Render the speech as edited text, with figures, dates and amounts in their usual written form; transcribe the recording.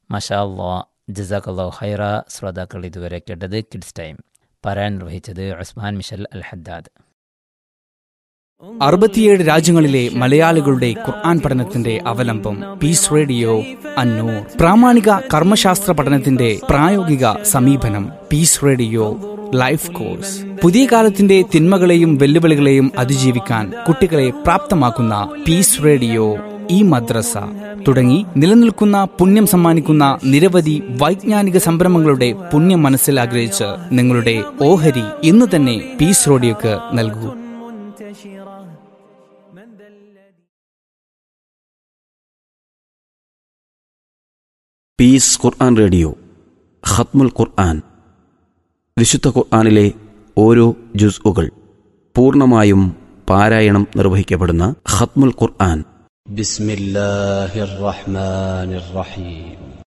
മാഷാ അല്ലാഹ്, ജസാക്കല്ലാഹു ഖൈറ. ശ്രോതാക്കൾ ഇതുവരെ കേട്ടത് കിഡ്സ് ടൈം. പാരായണം നിർവഹിച്ചത് ഉസ്മാൻ മിഷൽ അൽ ഹദ്ദാദ്. 67 രാജ്യങ്ങളിലെ മലയാളികളുടെ ഖുർആൻ പഠനത്തിന്റെ അവലംബം പീസ് റേഡിയോ അന്നൂർ. പ്രാമാണിക കർമ്മശാസ്ത്ര പഠനത്തിന്റെ പ്രായോഗിക സമീപനം പീസ് റേഡിയോ ലൈഫ് കോഴ്സ്. പുതിയ കാലത്തിന്റെ തിന്മകളെയും വെല്ലുവിളികളെയും അതിജീവിക്കാൻ കുട്ടികളെ പ്രാപ്തമാക്കുന്ന പീസ് റേഡിയോ ഈ മദ്രസ തുടങ്ങി നിലനിൽക്കുന്ന പുണ്യം സമ്മാനിക്കുന്ന നിരവധി വൈജ്ഞാനിക സംരംഭങ്ങളുടെ പുണ്യം മനസ്സിൽ ആഗ്രഹിച്ച് നിങ്ങളുടെ ഓഹരി ഇന്ന് തന്നെ പീസ് റേഡിയോക്ക് നൽകൂ. പീസ് ഖുർആൻ റേഡിയോ ഖത്മുൽ ഖുർആൻ. വിശുദ്ധ ഖുർആനിലെ ഓരോ ജുസ്ഉകൾ പൂർണ്ണമായും പാരായണം നിർവഹിക്കപ്പെടുന്ന ഖത്മുൽ ഖുർആൻ. ബിസ്മില്ലാഹിർ റഹ്മാനിർ റഹീം.